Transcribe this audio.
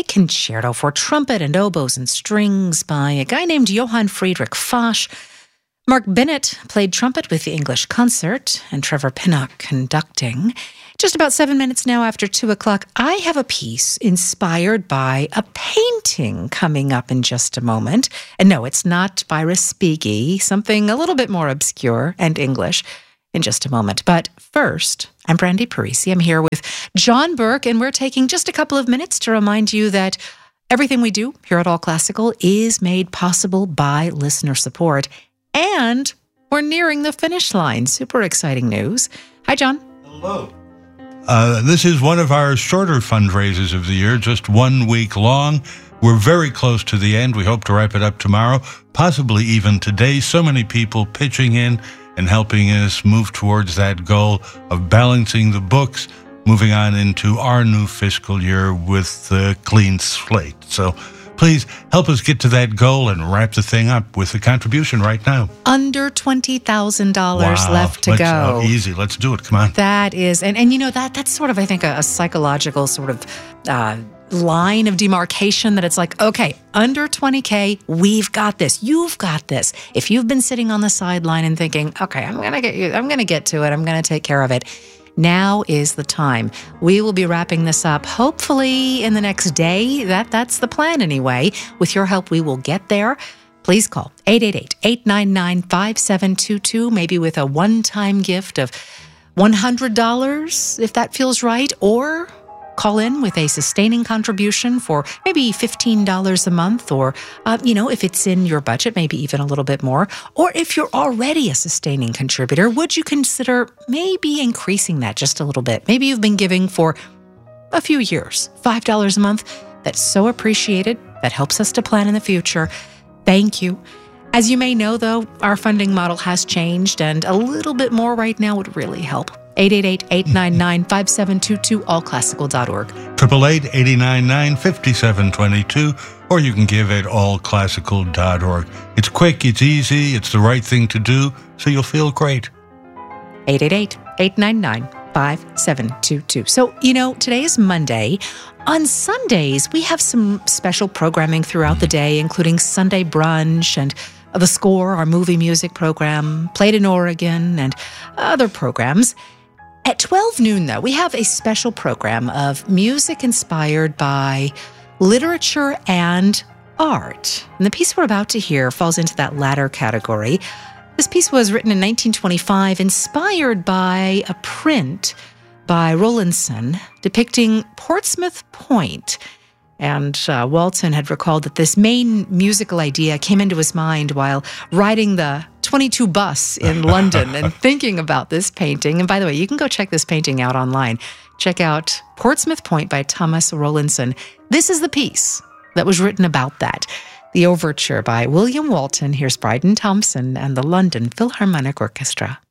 concerto for trumpet and oboes and strings by a guy named Johann Friedrich Foch. Mark Bennett played trumpet with the English Concert, and Trevor Pinnock conducting. Just about 7 minutes now after 2 o'clock, I have a piece inspired by a painting coming up in just a moment. And no, it's not by Respighi, something a little bit more obscure and English in just a moment. But first, I'm Brandy Parisi. I'm here with John Burke, and we're taking just a couple of minutes to remind you that everything we do here at All Classical is made possible by listener support. And we're nearing the finish line. Super exciting news. Hi, John. Hello. This is one of our shorter fundraisers of the year, just 1 week long. We're very close to the end. We hope to wrap it up tomorrow, possibly even today. So many people pitching in and helping us move towards that goal of balancing the books, moving on into our new fiscal year with a clean slate. So please help us get to that goal and wrap the thing up with a contribution right now. Under $20,000 left to go. Easy. Let's do it. Come on. That is, and you know, that's sort of, I think, a psychological sort of line of demarcation that it's like, okay, under 20K, we've got this. You've got this. If you've been sitting on the sideline and thinking, okay, I'm going to get to it. I'm going to take care of it. Now is the time. We will be wrapping this up, hopefully in the next day. That's the plan anyway. With your help, we will get there. Please call 888-899-5722, maybe with a one-time gift of $100, if that feels right, or call in with a sustaining contribution for maybe $15 a month, or, if it's in your budget, maybe even a little bit more. Or if you're already a sustaining contributor, would you consider maybe increasing that just a little bit? Maybe you've been giving for a few years, $5 a month. That's so appreciated. That helps us to plan in the future. Thank you. As you may know, though, our funding model has changed, and a little bit more right now would really help. 888-899-5722, allclassical.org. 888-899-5722, or you can give at allclassical.org. It's quick, it's easy, it's the right thing to do, so you'll feel great. 888-899-5722. So, today is Monday. On Sundays, we have some special programming throughout the day, including Sunday Brunch and The Score, our movie music program, Played in Oregon, and other programs. At 12 noon, though, we have a special program of music inspired by literature and art. And the piece we're about to hear falls into that latter category. This piece was written in 1925, inspired by a print by Rowlandson depicting Portsmouth Point. And Walton had recalled that this main musical idea came into his mind while riding the 22 bus in London and thinking about this painting. And by the way, you can go check this painting out online. Check out Portsmouth Point by Thomas Rowlandson. This is the piece that was written about that. The Overture by William Walton. Here's Bryden Thompson and the London Philharmonic Orchestra.